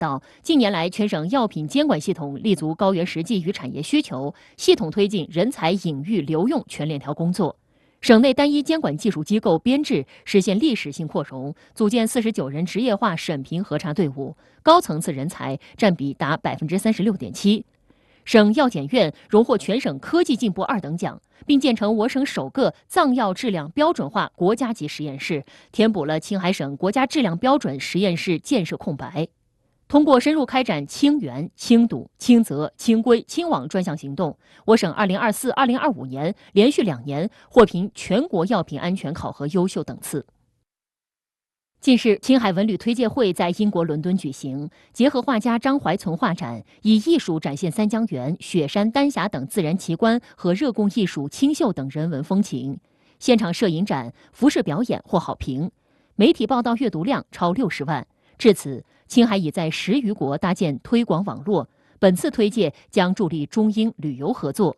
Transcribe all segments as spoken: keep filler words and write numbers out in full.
道，近年来全省药品监管系统立足高原实际与产业需求，系统推进人才引育留用全链条工作。省内单一监管技术机构编制实现历史性扩容，组建四十九人职业化审评核查队伍，高层次人才占比达百分之三十六点七。省药检院荣获全省科技进步二等奖，并建成我省首个藏药质量标准化国家级实验室，填补了青海省国家质量标准实验室建设空白。通过深入开展清源、清堵、清泽、清规、清网专项行动，我省二零二四、二零二五年连续两年获评全国药品安全考核优秀等次。近日，青海文旅推介会在英国伦敦举行，结合画家张怀存画展，以艺术展现三江源、雪山、丹霞等自然奇观和热贡艺术、清秀等人文风情。现场摄影展、服饰表演获好评，媒体报道阅读量超六十万。至此，青海已在十余国搭建推广网络。本次推介将助力中英旅游合作。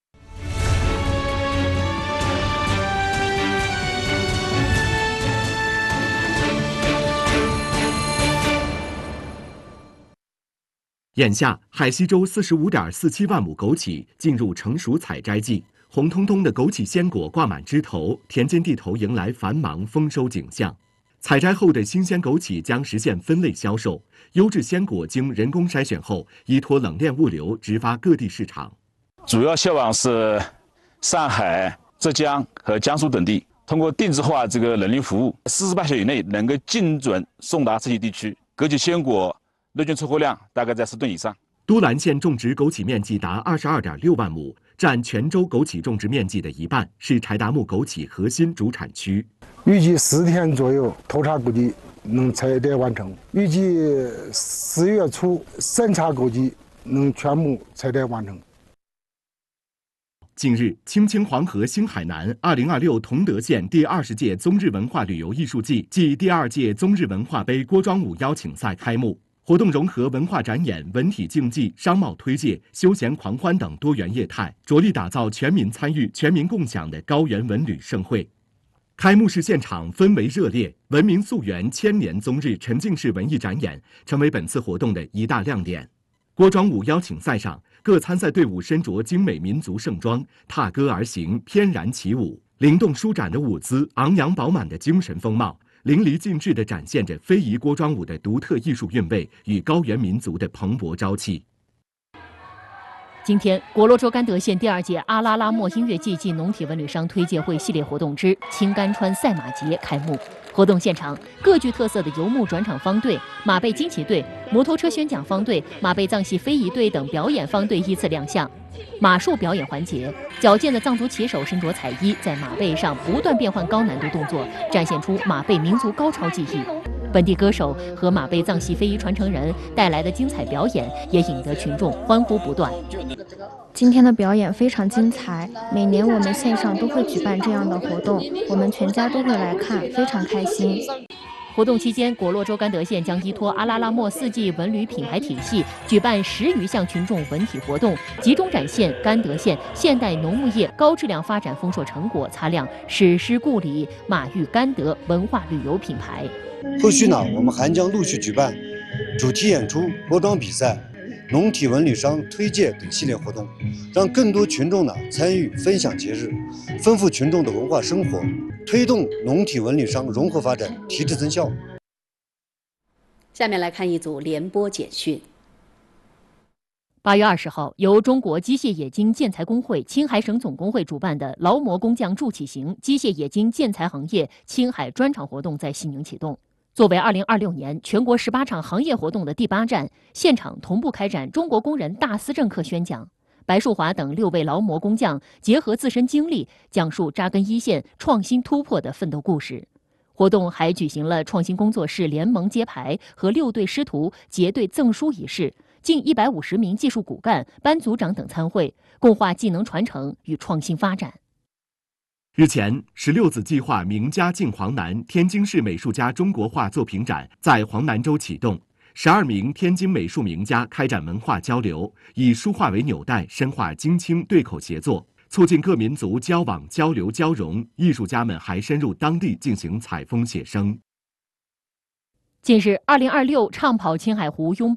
眼下，海西州四十五点四七万亩枸杞进入成熟采摘季，红彤彤的枸杞鲜果挂满枝头，田间地头迎来繁忙丰收景象。采摘后的新鲜枸杞将实现分类销售，优质鲜果经人工筛选后，依托冷链物流直发各地市场。 主要销往是上海、浙江和江苏等地，通过定制化这个人力服务，四十八小时以内能够精准送达这些地区。枸杞鲜果日均出货量大概在十吨以上。 都兰县种植枸杞面积达二十二点六万亩，占全州枸杞种植面积的一半，是柴达木枸杞核心主产区。 预计十天左右投插估计能采摘完成，预计十月初审查枸杞能全部采摘完成。 近日，青青黄河星海南二零二六同德县第二十届中日文化旅游艺术季暨第二届中日文化杯锅庄舞邀请赛开幕。活动融合文化展演、文体竞技、商贸推介、休闲狂欢等多元业态，着力打造全民参与、全民共享的高原文旅盛会。开幕式现场氛围热烈，文明溯源千年中日沉浸式文艺展演成为本次活动的一大亮点。锅庄舞邀请赛上，各参赛队伍身着精美民族盛装，踏歌而行，翩然起舞，灵动舒展的舞姿，昂扬饱满的精神风貌，淋漓尽致地展现着非遗锅庄舞的独特艺术韵味与高原民族的蓬勃朝气。 今天，果洛州甘德县第二届阿拉拉莫音乐季暨农体文旅商推介会系列活动之青甘川赛马节开幕。活动现场，各具特色的游牧转场方队、马背惊奇队、摩托车宣讲方队、马背藏戏非遗队等表演方队依次亮相。马术表演环节，矫健的藏族骑手身着彩衣，在马背上不断变换高难度动作，展现出马背民族高超技艺。本地歌手和马背藏戏非遗传承人带来的精彩表演，也引得群众欢呼不断。 今天的表演非常精彩，每年我们县上都会举办这样的活动，我们全家都会来看，非常开心。 活动期间，果洛州甘德县将依托阿拉拉莫四季文旅品牌体系，举办十余项群众文体活动，集中展现甘德县现代农牧业高质量发展丰硕成果，擦亮史诗故里马育甘德文化旅游品牌。 后续呢，我们还将陆续举办主题演出、锅庄比赛、农体文旅商推介等系列活动，让更多群众呢参与分享节日，丰富群众的文化生活，推动农体文旅商融合发展，提质增效。 下面来看一组联播简讯。 八月二十号，由中国机械冶金建材工会青海省总工会主办的劳模工匠筑起行机械冶金建材行业青海专场活动在西宁启动。作为二零二六年全国十八场行业活动的第八站，现场同步开展中国工人大思政课宣讲。白树华等六位劳模工匠结合自身经历，讲述扎根一线、创新突破的奋斗故事。活动还举行了创新工作室联盟揭牌和六队师徒结对赠书仪式，近一百五十名技术骨干、班组长等参会，共话技能传承与创新发展。 日前，十六子计划名家进黄南天津市美术家中国画作品展在黄南州启动，十二名天津美术名家开展文化交流，以书画为纽带，深化京青对口协作，促进各民族交往交流交融。艺术家们还深入当地进行采风写生。 近日，二零二六畅跑青海湖拥